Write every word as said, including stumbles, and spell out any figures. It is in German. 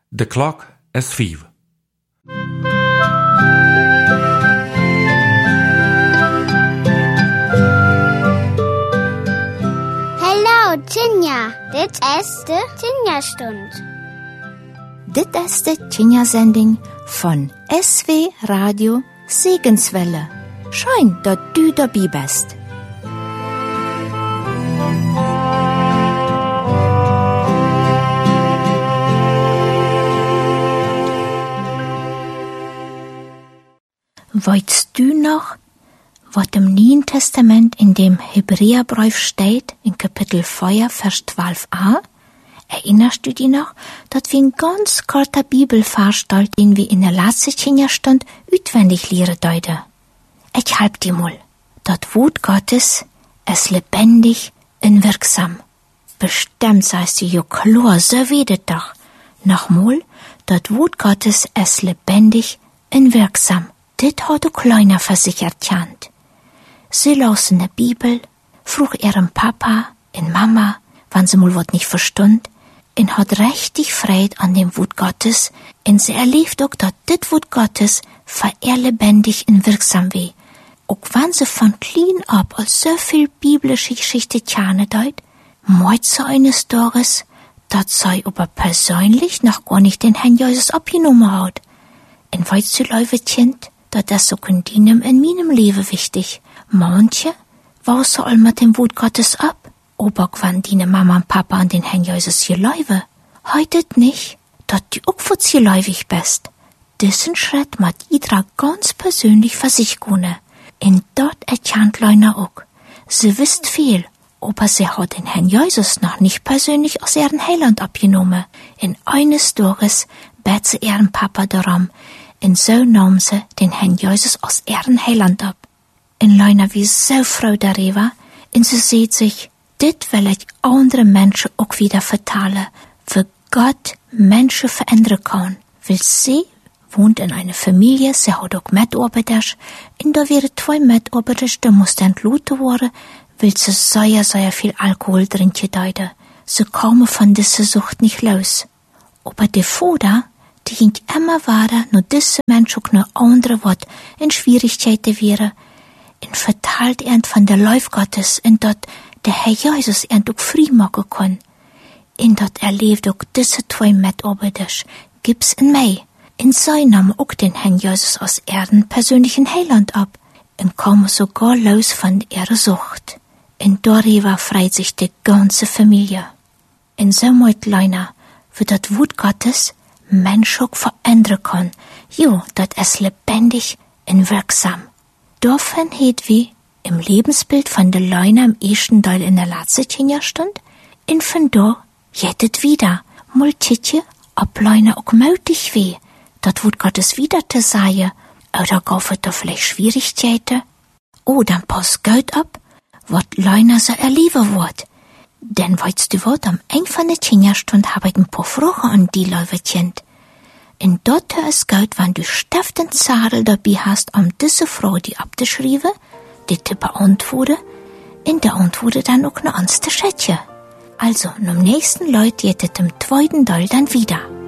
De klok is vijf. Hallo Tinja, dit is de Tinja-stund. Dit is de Tinja-zending von S W Radio Segenswelle. Schön, dass du dabei bist. Weißt du noch, was im Neuen Testament in dem Hebräerbrief steht, in Kapitel vier, Vers zwölf a? Erinnerst du dich noch, dass wir ein ganz kurzer Bibelvers stellt, den wir in der letzten Tinja-Stunde auswendig lehren deuten? Ich halb dir mal. Das Wort Gottes ist lebendig und wirksam. Bestimmt sagst du, ja klar, so wird es doch. Nochmal, das Wort Gottes ist lebendig und wirksam. Dit hat du kleiner versichert Jant. Sie las in der Bibel, frug ihrem Papa und Mama, wann sie mal wat nicht verstund, und hat richtig Freude an dem Wort Gottes, und sie erlebt auch, dass dit Wort Gottes für ihr lebendig und wirksam wie. Auch wenn sie von klein ab als so viel biblische Geschichte tjane deut, meint sie eines Tages, dass sie aber persönlich noch gar nicht den Herrn Jesus abgenommen hat. Und weißt du, Leuwetchen, dass das so in deinem in meinem Leben wichtig. Manche wausen all mit dem Wort Gottes ab, aber wenn deine Mama und Papa an den Herrn Jesus hier leuwe, heidet nicht, dass du auch für sie leuwig bist. Diesen Schritt macht jeder ganz persönlich für sich gehen. Und dort erkennt Leuna auch. Sie wisst viel, aber sie hat den Herrn Jesus noch nicht persönlich aus ihrem Heiland abgenommen. In eines Tages bet sie ihren Papa darum, und so nahm sie den Herrn Jesus aus ihrem Heiland ab. Und Leuna wie so froh darüber, und sie sieht sich, dit will ich andere Menschen auch wieder vertalen, wie Gott Menschen verändern kann. Weil sie wohnt in einer Familie, sie hat auch Mitarbeiter, und da wären zwei Mitarbeiter, die mussten entlassen werden, weil sie sehr, sehr viel Alkohol trinken deuten. Sie kamen von dieser Sucht nicht los. Aber der Vater, die ging immer weiter, nur diese Menschen auch noch andere, was in Schwierigkeiten wären, und verteilt er von der Lauf Gottes, und dort der Herr Jesus er auch frei machen kann. Und dort erlebt auch diese zwei Mitarbeiter, gibt's in Mai. Und sie nahmen auch den Herrn Jesus aus ihrem persönlichen Heiland ab und kamen sogar los von ihrer Sucht. Und darüber freut sich die ganze Familie. Und so meint Leuna, wie das Wort Gottes Menschen auch verändern kann. Jo, das ist lebendig und wirksam. Davon hat wir im Lebensbild von der Leuna im ersten Teil in der letzten Tinja-Stund, und von da jettet wieder. Mal titje, ob Leuna auch möglich weh, das Wort Gottes wieder zu sagen, oder gab es da vielleicht Schwierigkeiten? Oh, dann pass gut ab, was Leuna so erleben wird. Denn weißt du was, am Ende von der Tinja-Stund habe ich ein paar Fragen an die Leutchen. Und dort ist gut, wenn du Stift und Zettel dabei hast, um diese Frage die abzuschreiben, die zu beantworten, und der Antworten dann auch noch ans zu schätzen. Also, am nächsten Leut geht es im zweiten Teil dann wieder.